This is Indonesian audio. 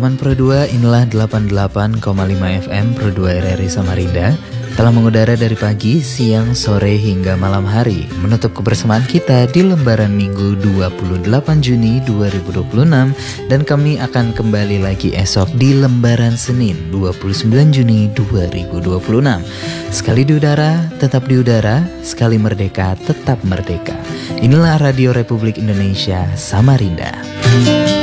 Teman Pro 2, inilah 88,5 FM Pro 2 RRI Samarinda. Telah mengudara dari pagi, siang, sore hingga malam hari, menutup kebersamaan kita di lembaran Minggu 28 Juni 2026. Dan kami akan kembali lagi esok di lembaran Senin 29 Juni 2026. Sekali di udara, tetap di udara. Sekali merdeka, tetap merdeka. Inilah Radio Republik Indonesia Samarinda.